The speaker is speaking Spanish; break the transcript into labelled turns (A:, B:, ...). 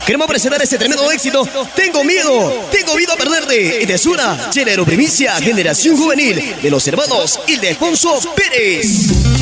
A: Queremos presentar este tremendo éxito. Tengo miedo a perderte. De Sura, Chelero Primicia, Generación Juvenil, de los hermanos Ildefonso Pérez.